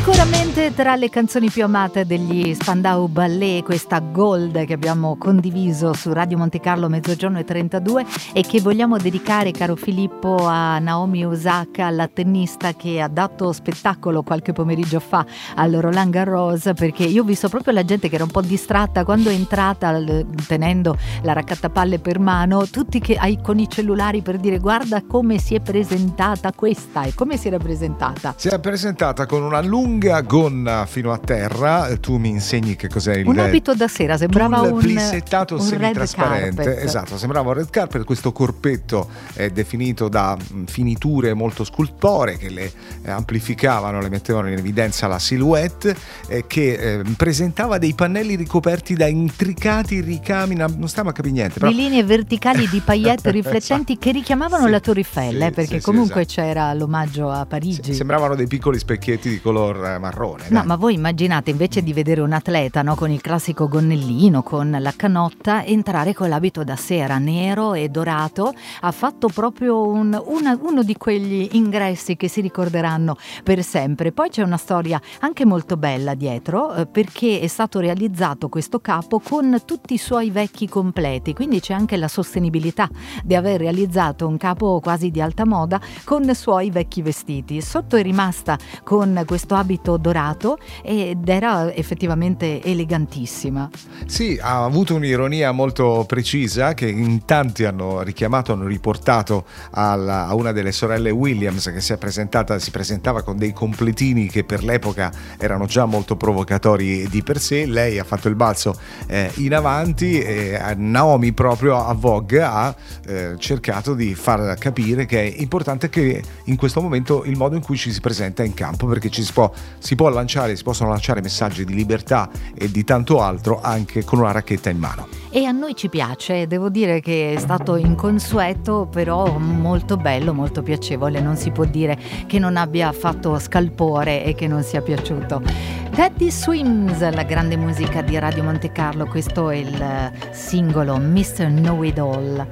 Sicuramente tra le canzoni più amate degli Spandau Ballet, questa Gold che abbiamo condiviso su Radio Monte Carlo mezzogiorno e 32 e che vogliamo dedicare, caro Filippo, a Naomi Osaka, la tennista che ha dato spettacolo qualche pomeriggio fa al Roland Garros, perché io ho visto proprio la gente che era un po' distratta quando è entrata tenendo la raccattapalle per mano, tutti con i cellulari per dire guarda come si è presentata questa. E come si era presentata? Si è presentata con una lunga gonna fino a terra. Tu mi insegni che cos'è il un abito da sera, sembrava un plissettato semitrasparente. Esatto, sembrava un red carpet. Questo corpetto è definito da finiture molto scultoree che le amplificavano, le mettevano in evidenza la silhouette, che presentava dei pannelli ricoperti da intricati ricami, non stiamo a capire niente, però... di linee verticali di paillette riflettenti che richiamavano la Torre Eiffel, perché comunque esatto. C'era l'omaggio a Parigi. Sembravano dei piccoli specchietti di color marrone. No, ma voi immaginate invece di vedere un atleta, no, con il classico gonnellino, con la canotta, entrare con l'abito da sera nero e dorato. Ha fatto proprio uno di quegli ingressi che si ricorderanno per sempre. Poi c'è una storia anche molto bella dietro, perché è stato realizzato questo capo con tutti i suoi vecchi completi, quindi c'è anche la sostenibilità di aver realizzato un capo quasi di alta moda con i suoi vecchi vestiti. Sotto è rimasta con questo abito dorato ed era effettivamente elegantissima. Sì, ha avuto un'ironia molto precisa che in tanti hanno richiamato, hanno riportato a una delle sorelle Williams che si presentava con dei completini che per l'epoca erano già molto provocatori di per sé. Lei ha fatto il balzo in avanti e Naomi proprio a Vogue ha cercato di far capire che è importante che in questo momento il modo in cui ci si presenta in campo, perché si possono lanciare messaggi di libertà e di tanto altro anche con una racchetta in mano. E a noi ci piace, devo dire che è stato inconsueto, però molto bello, molto piacevole. Non si può dire che non abbia fatto scalpore e che non sia piaciuto. Teddy Swims, la grande musica di Radio Monte Carlo, questo è il singolo Mr. Know It All.